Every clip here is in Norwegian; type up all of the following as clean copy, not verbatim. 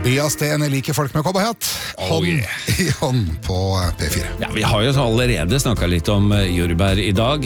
Tobias Sten liker folk med cowboyhatt. Hånd i hånd på P4. Ja, vi har jo allerede snakket litt om jordbær i dag.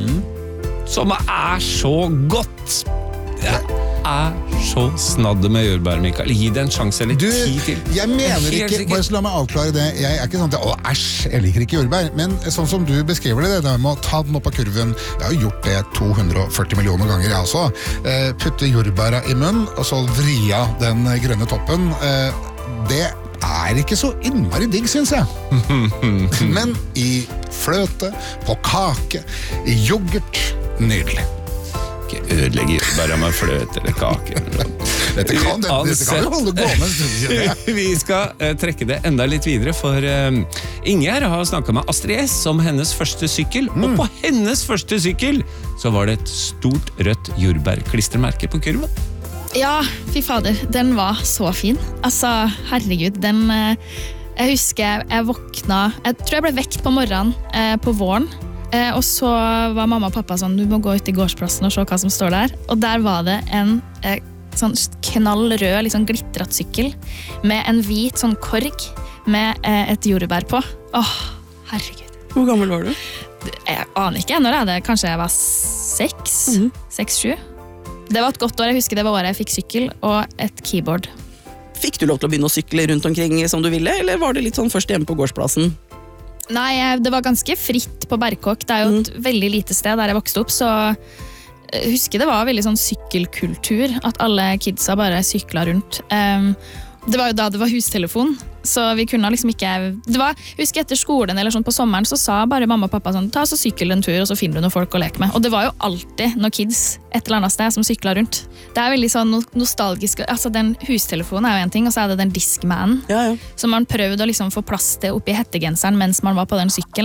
Som så godt. Det så snadde med jordbær, Mikael. Gi det en sjanse, litt tid til. Jeg mener ikke, bare så la meg avklare det. Jeg ikke sånn at, jeg liker ikke jordbær. Men sånn som du beskriver det, det med å ta den opp av kurven. Jeg har gjort det 240 millioner ganger, jeg også. Putte jordbæra i munn, og så vri av den grønne toppen. Det ikke så innmari digg, synes jeg. Men i fløte, på kake, i yoghurt, nydelig. Ikke ødelegge jordbæra med fløte eller kake. Dette kan jo holde gående. Vi skal trekke det enda litt videre, for Inger har snakket med Astrid S om hennes første sykkel, og på hennes første sykkel så var det et stort rødt jordbærklistremerke på kurven. Ja, fy fader, den var så fin. Altså, herregud, jeg husker jeg våkna, jeg tror jeg ble vekt på morgenen på våren, og så var mamma og pappa sånn, du må gå ut i gårdsplassen og se hva som står der. Og der var det en sånn knallrød, liksom glittret sykkel med en hvit sånn korg med et jordbær på. Herregud. Hvor gammel var du? Jeg aner ikke, når det? Kanskje jeg var 6-7. Det var et godt år, jeg husker det var året jeg fikk sykkel og et keyboard. Fikk du lov til å begynne å sykle rundt omkring som du ville, eller var det litt sånn først hjemme på gårdsplassen? Nei, det var ganske fritt på Berkåk. Det jo et veldig lite sted der jeg vokste opp, så jeg husker det var veldig sånn sykkelkultur, at alle kidsa bare syklet rundt. Det var jo da det var hustelefon, så vi kunne liksom ikke... husker etter skolen eller sånn på sommeren, så sa bare mamma og pappa sånn, ta så sykkel en tur, og så finner du noen folk å leke med. Og det var jo alltid noen kids et eller annet sted som syklet rundt. Det veldig sånn nostalgisk, altså den hustelefonen jo en ting, og så det den Discmanen, som man prøvde å liksom få plass til oppi hettegenseren mens man var på den sykkelen.